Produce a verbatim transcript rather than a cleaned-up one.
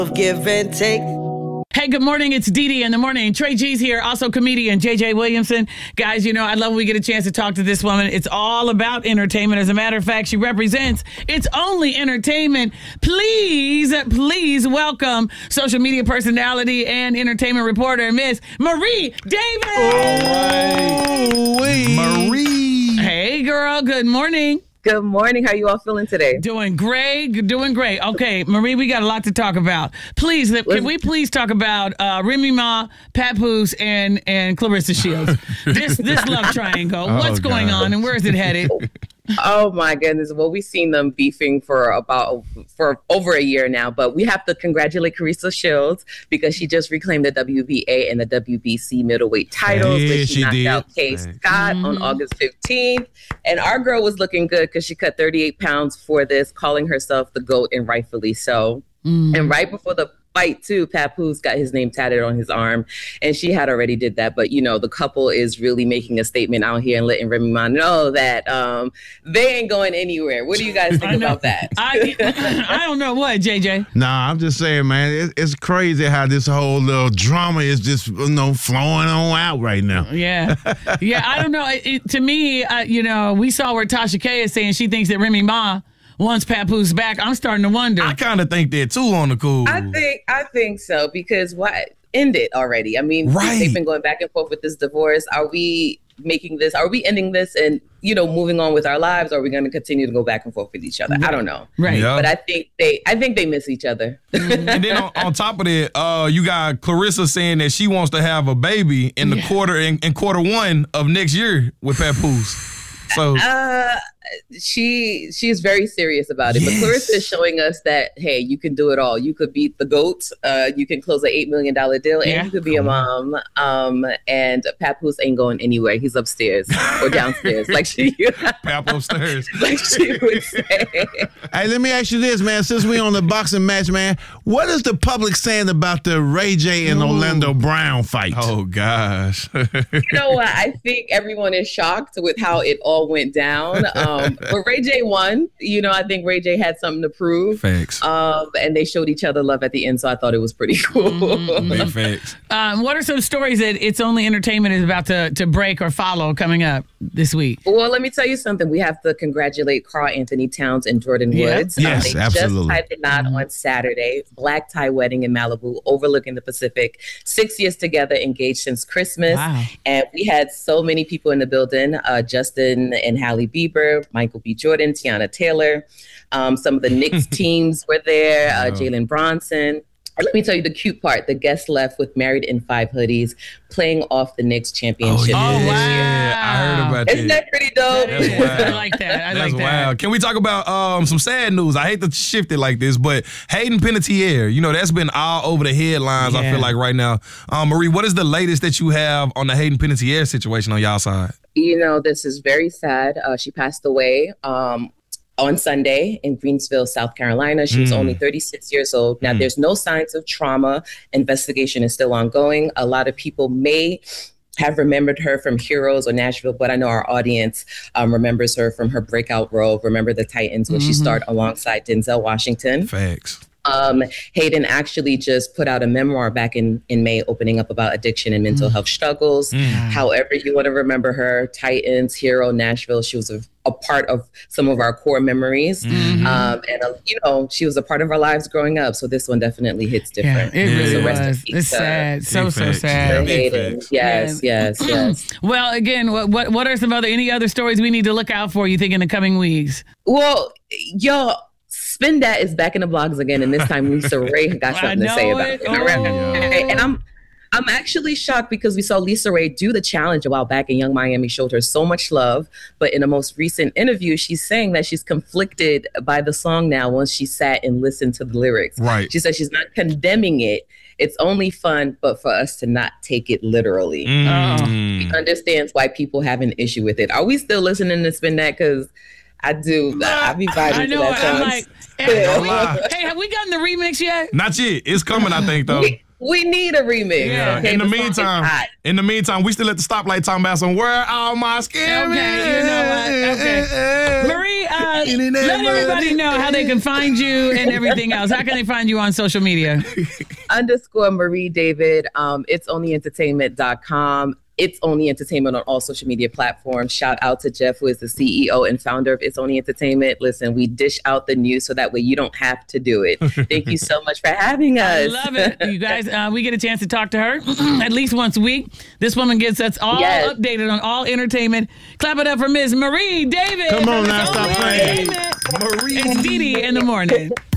Give and take. Hey, good morning. It's Dee Dee in the morning. Trey G's here, also comedian J J Williamson. Guys, you know, I love when we get a chance to talk to this woman. It's all about entertainment. As a matter of fact, she represents It's Only Entertainment. Please, please welcome social media personality and entertainment reporter, Miss Marie Davis. All right. Marie. Hey, girl. Good morning. Good morning. How you all feeling today? Doing great. Doing great. Okay, Marie, we got a lot to talk about. Please, can we please talk about uh, Remy Ma, Papoose, and and Clarissa Shields? this this love triangle. Oh, What's going God. on, and where is it headed? Oh my goodness. Well, we've seen them beefing for about for over a year now, but we have to congratulate Clarissa Shields because she just reclaimed the W B A and the W B C middleweight titles, Yeah, which she, she knocked did. out Kay Right. Scott Mhm. on August fifteenth. And our girl was looking good because she cut thirty-eight pounds for this, calling herself the GOAT, and rightfully so. Mm. And right before the fight, too, Papoose got his name tatted on his arm, and she had already did that. But, you know, the couple is really making a statement out here and letting Remy Ma know that um, they ain't going anywhere. What do you guys I think know. about that? I I don't know what, J J. Nah, I'm just saying, man, it's, it's crazy how this whole little drama is just, you know, flowing on out right now. Yeah, yeah. I don't know. It, it- to me, uh, you know, we saw where Tasha K is saying she thinks that Remy Ma wants Papoose back. I'm starting to wonder. I kind of think that too on the cool. I think I think so, because why end it already? I mean, Right. they've been going back and forth with this divorce. Are we making this? Are we ending this and, you know, moving on with our lives? Or are we going to continue to go back and forth with each other? I don't know. Right. Yeah. But I think they I think they miss each other. And then on, on top of that, uh, you got Clarissa saying that she wants to have a baby in the Yeah. quarter in, in quarter one of next year with Papoose. So Uh, she she's very serious about it. But Yes. Clarissa is showing us that, hey, you can do it all. You could beat the GOAT. Uh, you can close an eight million dollar deal, Yeah. and you could be a mom. Um, and Papoose ain't going anywhere. He's upstairs or downstairs, like she Pap upstairs. like she would say. Hey, let me ask you this, man. Since we on the boxing match, man, what is the public saying about the Ray J and Orlando Brown fight? Oh gosh. You know what? I think everyone is shocked with how it all went down. Um, but Ray J won. You know, I think Ray J had something to prove. Facts. Um, and they showed each other love at the end, so I thought it was pretty cool. Big facts. Um, what are some stories that It's Only Entertainment is about to, to break or follow coming up this week? Well, let me tell you something. We have to congratulate Carl Anthony Towns and Jordan Yeah. Woods. Yes, they absolutely. just tied the knot on Saturday. Black tie wedding in Malibu, overlooking the Pacific. Six years together, engaged since Christmas. Wow. And we had so many people in the building. Uh, Justin and Halle Bieber, Michael B. Jordan, Tiana Taylor. Um, some of the Knicks teams were there. Uh, Jalen Bronson. And let me tell you the cute part. The guests left with Married in Five hoodies, playing off the Knicks championship. Oh, this wow. year. I heard about Isn't that. that pretty dope? That's Yeah, wild. I like that. I That's like that. wild. Can we talk about um, some sad news? I hate to shift it like this, but Hayden Panettiere, you know, that's been all over the headlines, I Yeah. feel like, right now. Um, Marie, what is the latest that you have on the Hayden Panettiere situation on y'all side? You know, this is very sad. Uh, she passed away um, on Sunday in Greensville, South Carolina. She was Mm. only thirty-six years old. Now, there's no signs of trauma. Investigation is still ongoing. A lot of people may have remembered her from Heroes or Nashville, but I know our audience um, remembers her from her breakout role, Remember the Titans, when she starred alongside Denzel Washington. Facts. Um, Hayden actually just put out a memoir back in, in May, opening up about addiction and mental health struggles. However you want to remember her, Titans, Hero, Nashville, she was a, a part of some of our core memories. Um, and, uh, you know, she was a part of our lives growing up. So this one definitely hits Yeah, different. it Yeah. really So rest in was. peace, It's uh, sad. So, big so facts. sad. Yeah. Hayden. facts. Yes, yes, yes. Well, again, what, what what are some other any other stories we need to look out for, you think, in the coming weeks? Well, yo, Spin Dat is back in the blogs again, and this time Lisa Ray got I something to say know about it. it. Oh. And I'm I'm actually shocked because we saw Lisa Ray do the challenge a while back, and Young Miami showed her so much love. But in a most recent interview, she's saying that she's conflicted by the song now once she sat and listened to the lyrics. Right. She said she's not condemning it. It's only fun, but for us to not take it literally. Mm. She understands why people have an issue with it. Are we still listening to Spin Dat? Because I do. I be vibing I to know. that song. I'm like, hey, have we, lie. hey, have we gotten the remix yet? Not yet. It's coming, I think, though. We, We need a remix. Yeah. Okay, in the song is meantime, hot. in the meantime, we still at the stoplight talking about some where are my skin. Okay, you know what? Okay. Marie, uh, let everybody know how they can find you and everything else. How can they find you on social media? Underscore Marie David. Um, it's only entertainment dot com. It's Only Entertainment on all social media platforms. Shout out to Jeff, who is the C E O and founder of It's Only Entertainment. Listen, we dish out the news so that way you don't have to do it. Thank you so much for having us. I love it. You guys, uh, we get a chance to talk to her at least once a week. This woman gets us all Yes. updated on all entertainment. Clap it up for Miss Marie David. Come on It's now, Only stop playing. Entertainment. Marie. It's Dee Dee in the morning.